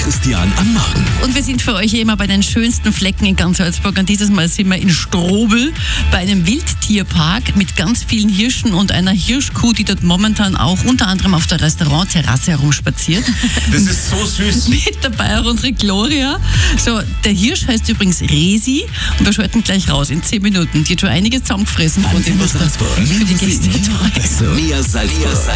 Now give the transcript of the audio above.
Christian am Morgen. Und wir sind für euch immer bei den schönsten Flecken in ganz Salzburg. Und dieses Mal sind wir in Strobl bei einem Wildtierpark mit ganz vielen Hirschen und einer Hirschkuh, die dort momentan auch unter anderem auf der Restaurantterrasse herumspaziert. Das ist so süß. Mit dabei auch unsere Gloria. So, der Hirsch heißt übrigens Resi und wir schalten gleich raus in 10 Minuten. Die hat schon einiges zusammengefressen von dem, was da Salzburg. für die Gäste Mehr Salzburg.